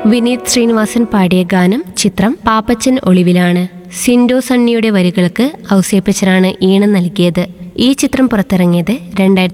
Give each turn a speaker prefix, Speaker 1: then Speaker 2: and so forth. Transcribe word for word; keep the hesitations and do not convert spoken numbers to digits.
Speaker 1: വിനീത് ശ്രീനിവാസൻ പാടിയ ഗാനം ചിത്രം പാപ്പച്ചൻ ഒളിവിലാണ്. സിൻഡോ സണ്ണിയുടെ വരികൾക്ക് ഔസേപ്പച്ചനാണ് ഈണം നൽകിയത്. ഈ ചിത്രം പുറത്തിറങ്ങിയത് രണ്ടായിരത്തി